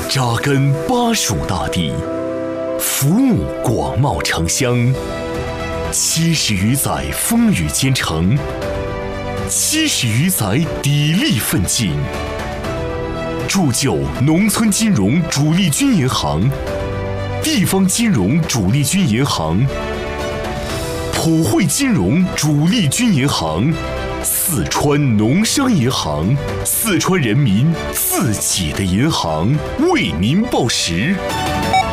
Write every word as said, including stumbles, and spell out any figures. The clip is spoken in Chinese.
扎根巴蜀大地，服务广袤城乡。七十余载风雨兼程，七十余载砥砺奋进，铸就农村金融主力军银行、地方金融主力军银行、普惠金融主力军银行、四川农商银行，四川人民自己的银行，为您报时。